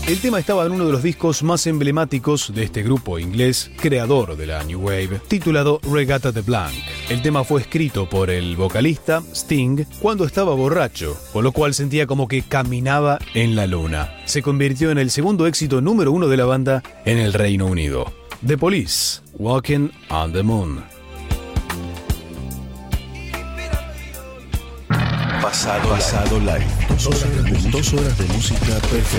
El tema estaba en uno de los discos más emblemáticos de este grupo inglés, creador de la New Wave, titulado Regatta de Blanc. El tema fue escrito por el vocalista Sting cuando estaba borracho, con lo cual sentía como que caminaba en la luna. Se convirtió en el segundo éxito número 1 de la banda en el Reino Unido. The Police, Walking on the Moon. Pasado Live. 2 horas de música perfecta.